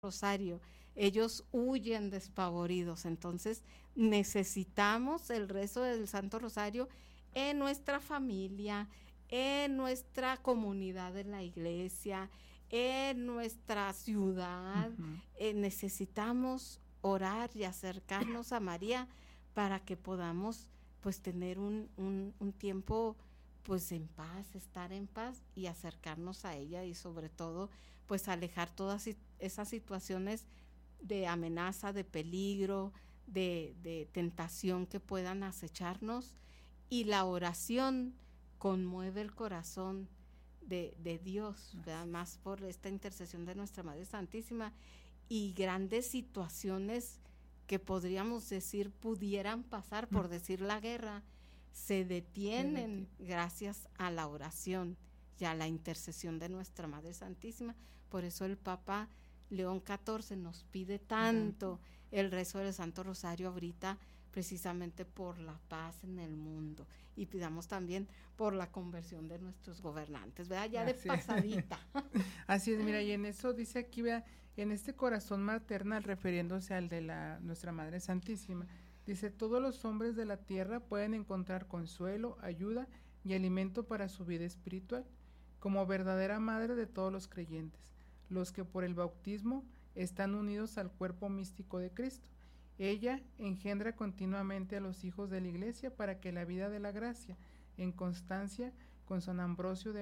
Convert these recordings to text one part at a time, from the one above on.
Rosario, ellos huyen despavoridos, entonces necesitamos el rezo del Santo Rosario en nuestra familia, en nuestra comunidad de la iglesia, en nuestra ciudad. Ujú. Necesitamos orar y acercarnos a María para que podamos pues tener un tiempo pues en paz, estar en paz y acercarnos a ella, y sobre todo pues alejar todas esas situaciones de amenaza, de peligro, de tentación que puedan acecharnos. Y la oración conmueve el corazón de Dios, ¿verdad? Más por esta intercesión de nuestra Madre Santísima, y grandes situaciones que podríamos decir pudieran pasar, por decir la guerra, se detienen gracias a la oración y a la intercesión de nuestra Madre Santísima. Por eso el Papa León XIV nos pide tanto el rezo del Santo Rosario ahorita, precisamente por la paz en el mundo, y pidamos también por la conversión de nuestros gobernantes, ¿verdad? Ya de pasadita. Así es, mira, y en eso dice aquí, vea, en este corazón maternal, refiriéndose al de nuestra Madre Santísima, dice, todos los hombres de la tierra pueden encontrar consuelo, ayuda y alimento para su vida espiritual, como verdadera madre de todos los creyentes, los que por el bautismo están unidos al cuerpo místico de Cristo. Ella engendra continuamente a los hijos de la Iglesia para que la vida de la gracia, en constancia con San Ambrosio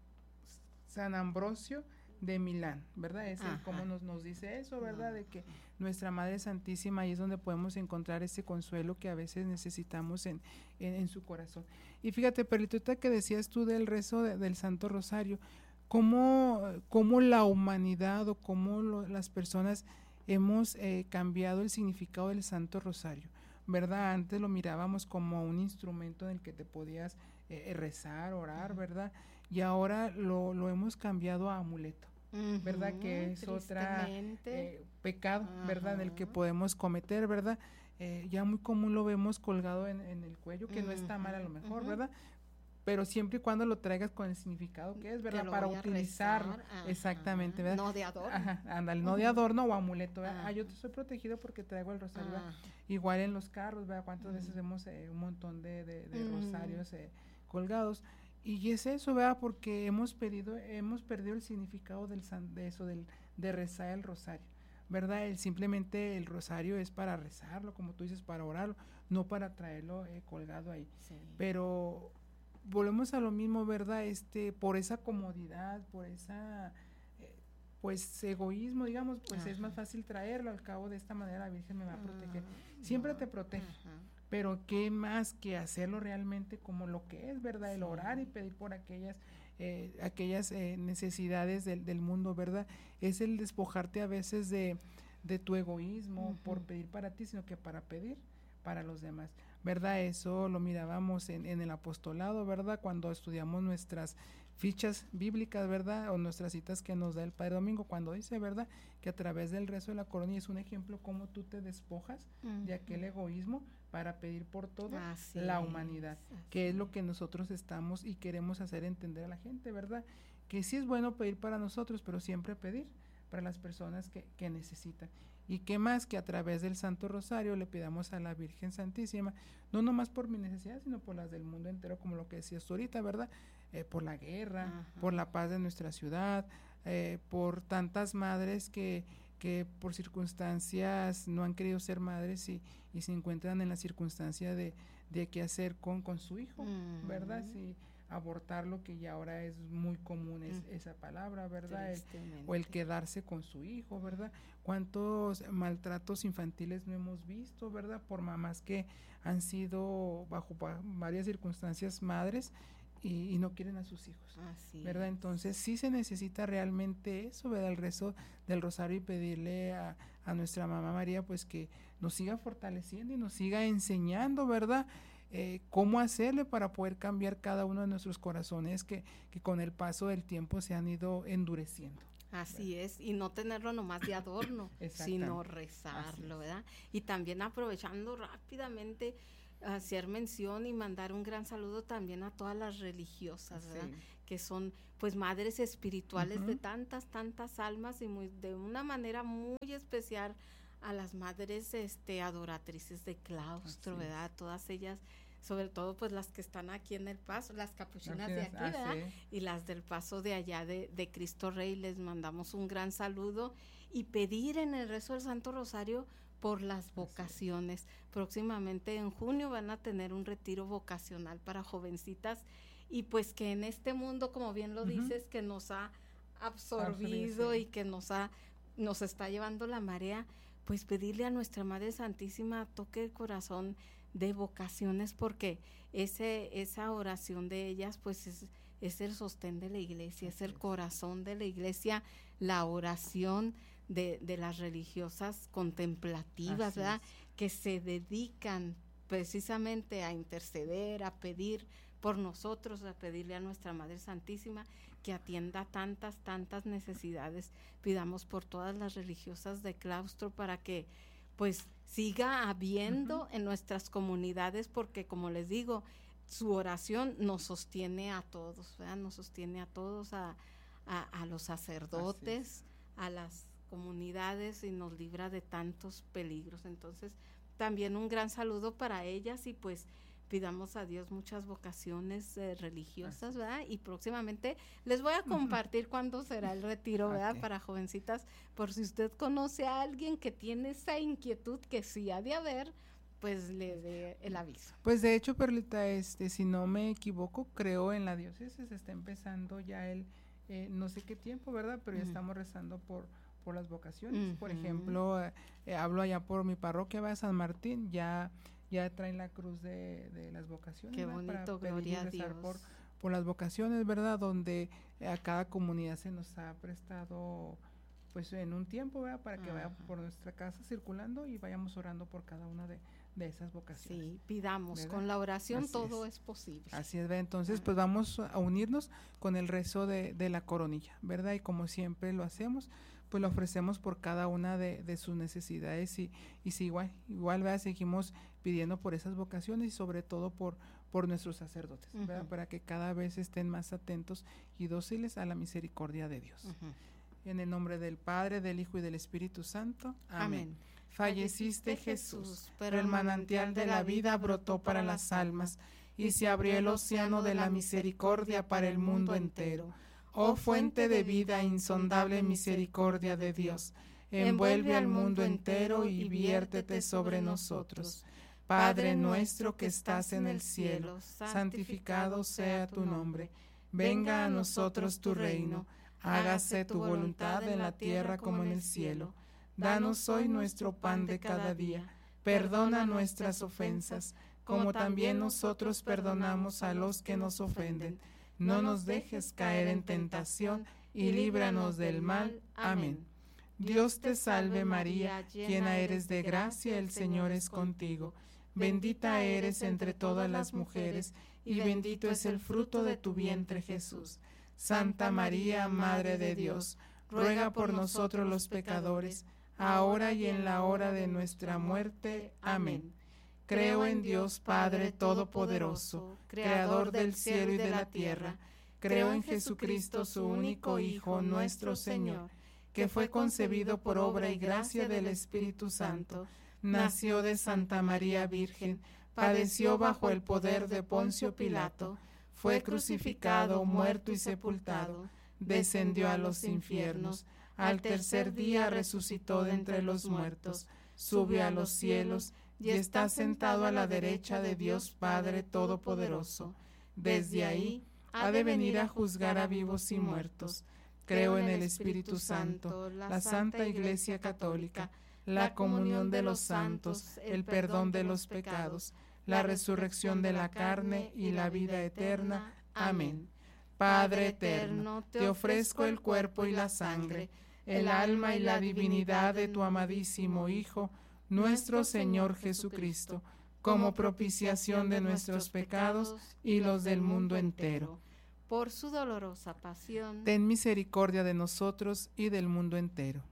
de Milán, ¿verdad? Es el cómo nos dice eso, ¿verdad? De que nuestra Madre Santísima, ahí es donde podemos encontrar ese consuelo que a veces necesitamos en su corazón. Y fíjate, Perlita, que decías tú del rezo del Santo Rosario, cómo la humanidad o cómo las personas hemos cambiado el significado del Santo Rosario, ¿verdad? Antes lo mirábamos como un instrumento en el que te podías rezar, orar, ¿verdad? Y ahora lo hemos cambiado a amuleto, ¿verdad? Que es otra pecado, ¿verdad? En el que podemos cometer, ¿verdad? Ya muy común lo vemos colgado en el cuello, que no está mal a lo mejor, ¿verdad? Pero siempre y cuando lo traigas con el significado que es, ¿verdad? Para utilizarlo, exactamente, ¿verdad? No de adorno. Ajá, ándale, no de adorno o amuleto, ¿verdad? Yo te estoy protegido porque traigo el rosario, ¿verdad? Igual en los carros, ¿verdad? ¿Cuántas veces vemos un montón de rosarios colgados? Y es eso, ¿verdad? Porque hemos perdido el significado de rezar el rosario, ¿verdad? Simplemente el rosario es para rezarlo, como tú dices, para orarlo, no para traerlo colgado ahí. Sí. Pero volvemos a lo mismo, ¿verdad? Por esa comodidad, por esa pues egoísmo, digamos, pues es más fácil traerlo. Al cabo, de esta manera la Virgen me va a proteger. Siempre te protege, pero qué más que hacerlo realmente como lo que es, ¿verdad? El orar y pedir por aquellas necesidades del mundo, ¿verdad? Es el despojarte a veces de tu egoísmo por pedir para ti, sino que para pedir para los demás, ¿verdad? Eso lo mirábamos en el apostolado, ¿verdad? Cuando estudiamos nuestras fichas bíblicas, ¿verdad? O nuestras citas que nos da el Padre Domingo, cuando dice, ¿verdad? Que a través del rezo de la coronilla es un ejemplo cómo tú te despojas de aquel egoísmo para pedir por toda la humanidad, que es lo que nosotros estamos y queremos hacer entender a la gente, ¿verdad? Que sí es bueno pedir para nosotros, pero siempre pedir para las personas que necesitan. Y qué más que a través del Santo Rosario le pidamos a la Virgen Santísima, no nomás por mi necesidad, sino por las del mundo entero, como lo que decías tú ahorita, ¿verdad? Por la guerra, por la paz de nuestra ciudad, por tantas madres que por circunstancias no han querido ser madres y se encuentran en la circunstancia de qué hacer con su hijo, ¿verdad? Si abortarlo, que ya ahora es muy común esa palabra, ¿verdad? O el quedarse con su hijo, ¿verdad? Cuántos maltratos infantiles no hemos visto, ¿verdad? Por mamás que han sido bajo varias circunstancias madres y no quieren a sus hijos, ¿verdad? Entonces sí se necesita realmente eso, ¿verdad? El rezo del rosario y pedirle a nuestra mamá María pues que nos siga fortaleciendo y nos siga enseñando, ¿verdad? Cómo hacerle para poder cambiar cada uno de nuestros corazones que con el paso del tiempo se han ido endureciendo. Así es, y no tenerlo nomás de adorno, sino rezarlo, ¿verdad? Y también aprovechando rápidamente hacer mención y mandar un gran saludo también a todas las religiosas, ¿verdad? que son pues madres espirituales de tantas almas, y de una manera muy especial a las madres adoratrices de claustro, ¿verdad? Todas ellas, sobre todo pues las que están aquí en El Paso, las capuchinas de aquí, ¿verdad? Y las del Paso de allá de Cristo Rey, les mandamos un gran saludo y pedir en el rezo del Santo Rosario por las vocaciones. Próximamente en junio van a tener un retiro vocacional para jovencitas, y pues que en este mundo, como bien lo dices, que nos ha absorbido y que nos está llevando la marea, pues pedirle a nuestra Madre Santísima toque el corazón de vocaciones, porque esa oración de ellas pues es el sostén de la iglesia, es el corazón de la iglesia, la oración de las religiosas contemplativas, ¿verdad? Que se dedican precisamente a interceder, a pedir por nosotros, a pedirle a nuestra Madre Santísima que atienda tantas necesidades. Pidamos por todas las religiosas de claustro para que pues siga habiendo en nuestras comunidades, porque como les digo, su oración nos sostiene a todos, ¿verdad? Nos sostiene a todos, a los sacerdotes, a las comunidades, y nos libra de tantos peligros. Entonces también un gran saludo para ellas, y pues pidamos a Dios muchas vocaciones religiosas, ¿verdad? Y próximamente les voy a compartir cuándo será el retiro, ¿verdad? Para jovencitas, por si usted conoce a alguien que tiene esa inquietud, que sí ha de haber, pues le dé el aviso. Pues de hecho, Perlita, si no me equivoco, creo en la diócesis está empezando ya no sé qué tiempo, ¿verdad? Pero ya estamos rezando por las vocaciones. Por ejemplo, hablo allá por mi parroquia, va a San Martín, ya traen la cruz de las vocaciones. Qué bonito, para gloria a rezar Dios. por las vocaciones, ¿verdad? Donde a cada comunidad se nos ha prestado pues en un tiempo, ¿verdad? Para que vaya por nuestra casa circulando y vayamos orando por cada una de esas vocaciones. Sí, pidamos, ¿verdad? Con la oración todo es posible. Así es, ¿verdad? Entonces pues vamos a unirnos con el rezo de la coronilla, ¿verdad? Y como siempre lo hacemos, pues lo ofrecemos por cada una de sus necesidades, y si igual, ¿verdad? Seguimos pidiendo por esas vocaciones, y sobre todo por nuestros sacerdotes, ¿verdad? Para que cada vez estén más atentos y dóciles a la misericordia de Dios. En el nombre del Padre, del Hijo y del Espíritu Santo. Amén. Falleciste, Jesús, pero el manantial de la vida brotó para las almas, y se abrió el océano de la misericordia para el mundo entero. Oh fuente de vida, insondable misericordia de Dios, envuelve al mundo entero y viértete sobre nosotros. Padre nuestro que estás en el cielo, santificado sea tu nombre. Venga a nosotros tu reino, hágase tu voluntad en la tierra como en el cielo. Danos hoy nuestro pan de cada día, perdona nuestras ofensas, como también nosotros perdonamos a los que nos ofenden. No nos dejes caer en tentación, y líbranos del mal. Amén. Dios te salve María, llena eres de gracia, el Señor es contigo. Bendita eres entre todas las mujeres, y bendito es el fruto de tu vientre Jesús. Santa María, Madre de Dios, ruega por nosotros los pecadores, ahora y en la hora de nuestra muerte. Amén. Creo en Dios Padre Todopoderoso, Creador del cielo y de la tierra. Creo en Jesucristo, su único Hijo, nuestro Señor, que fue concebido por obra y gracia del Espíritu Santo. Nació de Santa María Virgen, padeció bajo el poder de Poncio Pilato, fue crucificado, muerto y sepultado, descendió a los infiernos, al tercer día resucitó de entre los muertos, subió a los cielos y está sentado a la derecha de Dios Padre Todopoderoso. Desde ahí ha de venir a juzgar a vivos y muertos. Creo en el Espíritu Santo, la Santa Iglesia Católica, la comunión de los santos, el perdón de los pecados, la resurrección de la carne y la vida eterna. Amén. Padre eterno, te ofrezco el cuerpo y la sangre, el alma y la divinidad de tu amadísimo Hijo, nuestro Señor Jesucristo, como propiciación de nuestros pecados y los del mundo entero. Por su dolorosa pasión, ten misericordia de nosotros y del mundo entero.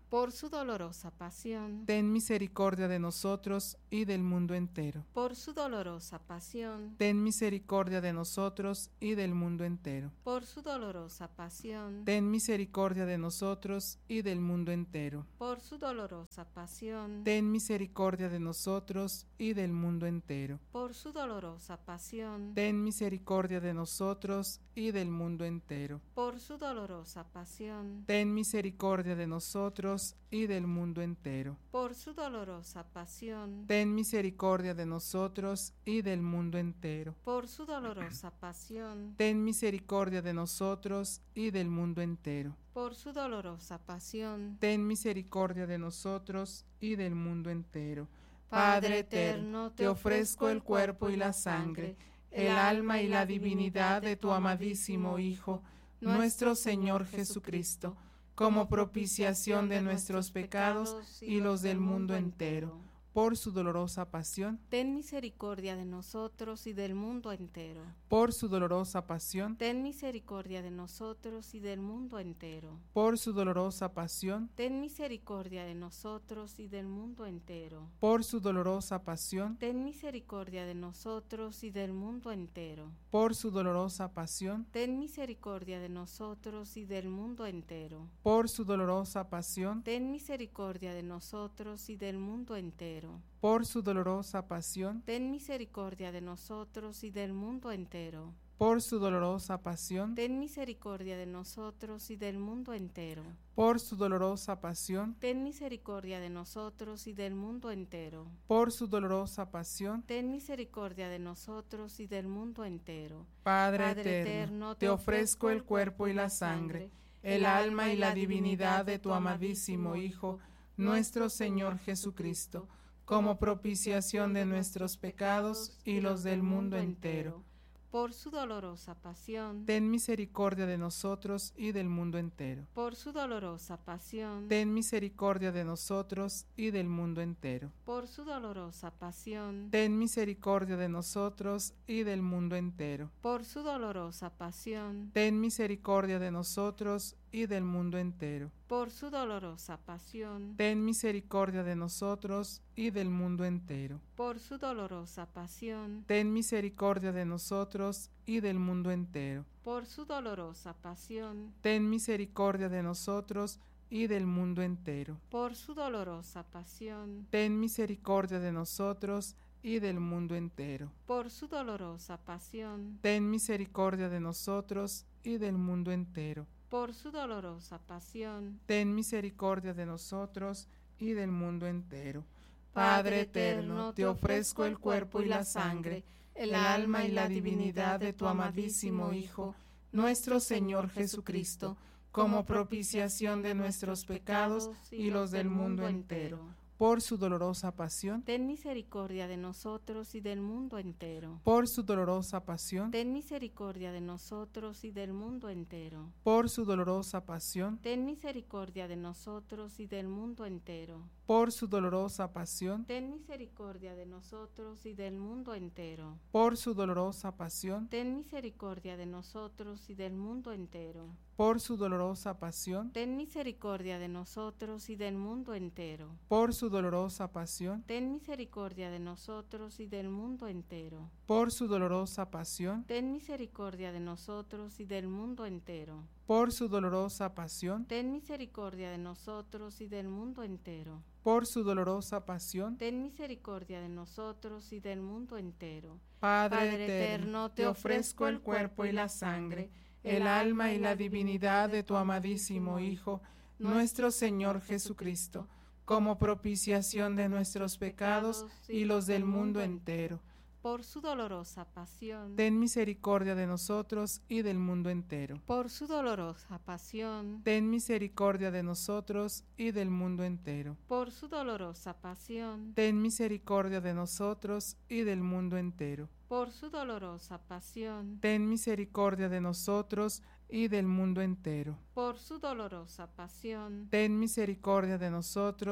por su dolorosa pasión, ten misericordia de nosotros y del mundo entero. por su dolorosa pasión, Ten misericordia de nosotros y del mundo entero. por su dolorosa pasión, Ten misericordia de nosotros y del mundo entero. por su dolorosa pasión, Ten misericordia de nosotros y del mundo entero. por su dolorosa pasión, Ten misericordia de nosotros y del mundo entero. por su dolorosa pasión, Ten misericordia de nosotros y del mundo entero. por su dolorosa pasión, Ten misericordia de nosotros y del mundo entero. por su dolorosa pasión, Ten misericordia de nosotros y del mundo entero. por su dolorosa pasión. Ten misericordia de nosotros y del mundo entero. Padre eterno, te ofrezco el cuerpo y la sangre, el alma y la divinidad de tu amadísimo Hijo, nuestro Señor Jesucristo, como propiciación de nuestros pecados y los del mundo entero, por su dolorosa pasión, ten misericordia de nosotros y del mundo entero. por su dolorosa pasión, Ten misericordia de nosotros y del mundo entero. por su dolorosa pasión, Ten misericordia de nosotros y del mundo entero. por su dolorosa pasión, Ten misericordia de nosotros y del mundo entero. por su dolorosa pasión, Ten misericordia de nosotros y del mundo entero. por su dolorosa pasión, Ten misericordia de nosotros y del mundo entero. por su dolorosa pasión, Ten misericordia de nosotros y del mundo entero. por su dolorosa pasión, Ten misericordia de nosotros y del mundo entero. por su dolorosa pasión, Ten misericordia de nosotros y del mundo entero. por su dolorosa pasión. Ten misericordia de nosotros y del mundo entero. Padre eterno, te ofrezco el cuerpo y la sangre, el alma y la divinidad de tu amadísimo Hijo, nuestro Señor Jesucristo, como propiciación de nuestros pecados y los del mundo entero. Por su dolorosa pasión, Ten misericordia de nosotros y del mundo entero. por su dolorosa pasión, Ten misericordia de nosotros y del mundo entero. por su dolorosa pasión, Ten misericordia de nosotros y del mundo entero. por su dolorosa pasión, Ten misericordia de nosotros y del mundo entero. por su dolorosa pasión, Ten misericordia de nosotros y del mundo entero. por su dolorosa pasión, Ten misericordia de nosotros y del mundo entero. por su dolorosa pasión, Ten misericordia de nosotros y del mundo entero. por su dolorosa pasión, Ten misericordia de nosotros y del mundo entero. por su dolorosa pasión, Ten misericordia de nosotros y del mundo entero. por su dolorosa pasión. Ten misericordia de nosotros y del mundo entero. Padre eterno, te ofrezco el cuerpo y la sangre, el alma y la divinidad de tu amadísimo Hijo, nuestro Señor Jesucristo, como propiciación de nuestros pecados y los del mundo entero. Por su dolorosa pasión, Ten misericordia de nosotros y del mundo entero. por su dolorosa pasión, Ten misericordia de nosotros y del mundo entero. por su dolorosa pasión, Ten misericordia de nosotros y del mundo entero. por su dolorosa pasión, Ten misericordia de nosotros y del mundo entero. por su dolorosa pasión, Ten misericordia de nosotros y del mundo entero. por su dolorosa pasión, Ten misericordia de nosotros y del mundo entero. por su dolorosa pasión, Ten misericordia de nosotros y del mundo entero. por su dolorosa pasión, Ten misericordia de nosotros y del mundo entero. por su dolorosa pasión, Ten misericordia de nosotros y del mundo entero. por su dolorosa pasión. Ten misericordia de nosotros y del mundo entero. Padre eterno, te ofrezco el cuerpo y la sangre, el alma y la divinidad de tu amadísimo Hijo, nuestro Señor Jesucristo, como propiciación de nuestros pecados y los del mundo entero. Por su dolorosa pasión. Ten misericordia de nosotros y del mundo entero. Por su dolorosa pasión. Ten misericordia de nosotros y del mundo entero. Por su dolorosa pasión. Ten misericordia de nosotros y del mundo entero. Por su dolorosa pasión. Ten misericordia de nosotros y del mundo entero. Por su dolorosa pasión. Ten misericordia de nosotros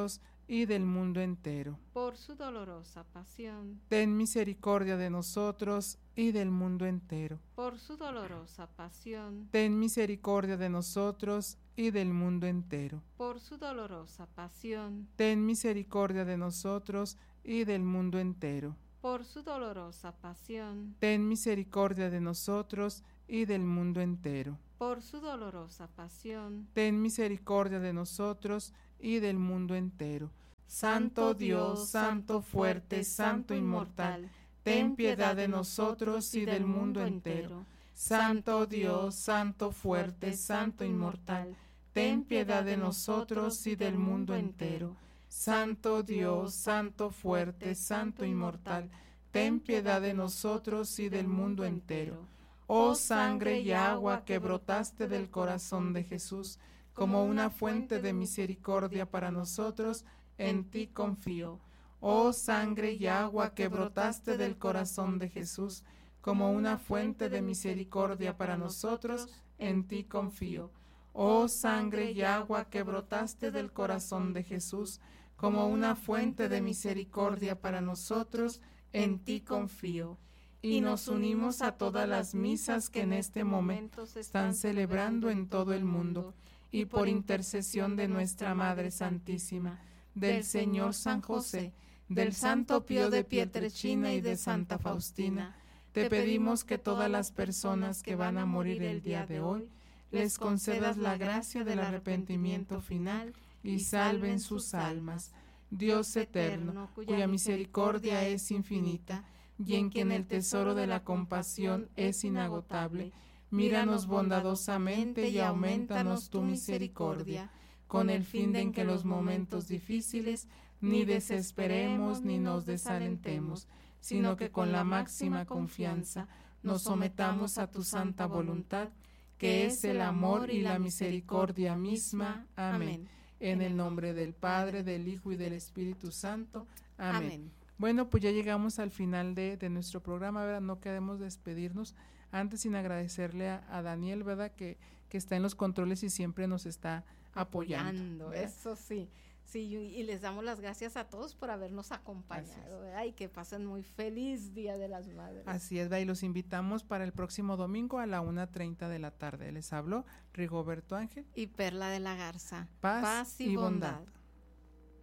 y del mundo entero. por su dolorosa pasión, Ten misericordia de nosotros y del mundo entero. por su dolorosa pasión, Ten misericordia de nosotros y del mundo entero. por su dolorosa pasión, Ten misericordia de nosotros y del mundo entero. por su dolorosa pasión, Ten misericordia de nosotros y del mundo entero. por su dolorosa pasión. Ten misericordia de nosotros y del mundo entero. Santo Dios, Santo fuerte, Santo inmortal, ten piedad de nosotros y del mundo entero. Santo Dios, Santo fuerte, Santo inmortal, ten piedad de nosotros y del mundo entero. Santo Dios, Santo fuerte, Santo inmortal, ten piedad de nosotros y del mundo entero. Oh sangre y agua que brotaste del corazón de Jesús, como una fuente de misericordia para nosotros, en ti confío. Oh sangre y agua que brotaste del corazón de Jesús, como una fuente de misericordia para nosotros, en ti confío. Oh sangre y agua que brotaste del corazón de Jesús, como una fuente de misericordia para nosotros, en ti confío. Y nos unimos a todas las misas que en este momento se están celebrando en todo el mundo, y por intercesión de nuestra Madre Santísima, del Señor San José, del Santo Pío de Pietrelcina y de Santa Faustina, te pedimos que todas las personas que van a morir el día de hoy, les concedas la gracia del arrepentimiento final y salven sus almas. Dios eterno, cuya misericordia es infinita, y en quien el tesoro de la compasión es inagotable, míranos bondadosamente y aumentanos tu misericordia, con el fin de en que los momentos difíciles ni desesperemos ni nos desalentemos, sino que con la máxima confianza nos sometamos a tu santa voluntad, que es el amor y la misericordia misma. Amén. En el nombre del Padre, del Hijo y del Espíritu Santo. Amén. Bueno, pues ya llegamos al final de nuestro programa, ¿verdad? No queremos despedirnos antes sin agradecerle a Daniel, ¿verdad? Que está en los controles y siempre nos está apoyando. Eso sí. Sí, y les damos las gracias a todos por habernos acompañado, ¿verdad? Y que pasen muy feliz Día de las Madres. Así es, ¿verdad? Y los invitamos para el próximo domingo a la 1:30 de la tarde. Les habló Rigoberto Ángel y Perla de la Garza. Paz y bondad.